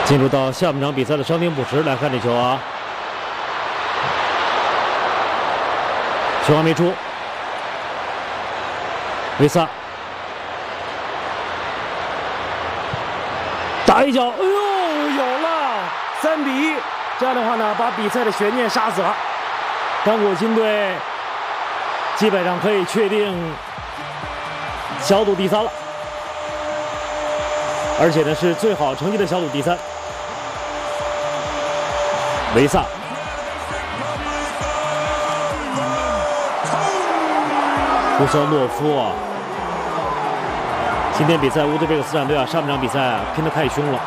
进入到下半场比赛的伤停补时，来看这球啊，球还没出，维萨打一脚，哎呦，有了3-1，这样的话呢，把比赛的悬念杀死了。刚果金队基本上可以确定小组第3了，而且呢是最好成绩的小组第3。维萨，胡肖诺夫啊！今天比赛乌兹别克斯坦队啊，上半场比赛啊拼得太凶了。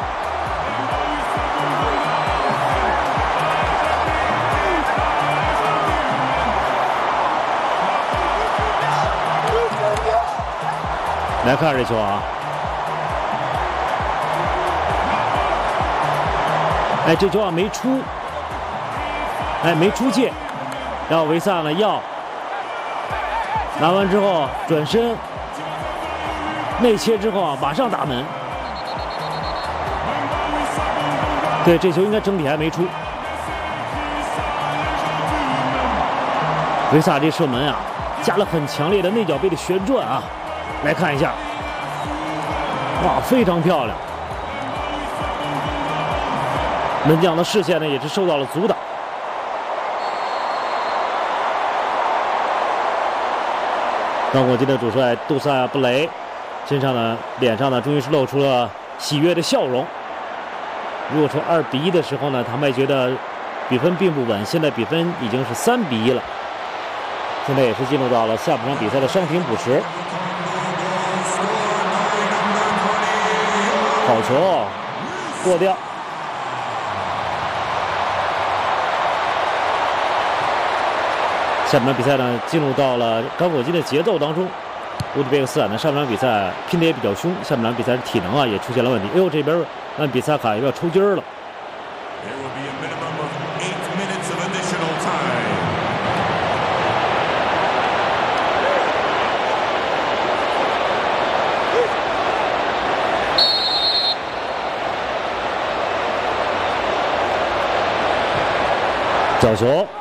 来看这球啊！哎，这球啊没出，哎没出界，然后维萨呢要拿完之后转身内切之后啊，马上打门。对，这球应该整体还没出。维萨这射门啊，加了很强烈的内脚背的旋转啊。来看一下，哇，非常漂亮！门将的视线呢也是受到了阻挡。刚果金的主帅杜萨布雷身上呢、脸上呢，终于是露出了喜悦的笑容。如果说2-1的时候呢，他们还觉得比分并不稳，现在比分已经是3-1了。现在也是进入到了下半场比赛的伤停补时。好球，过掉。下半场比赛呢，进入到了刚果金的节奏当中。乌兹别克斯坦的上半场比赛拼得也比较凶，下半场比赛体能啊也出现了问题。哎呦，这边按比萨卡要抽筋了。角球。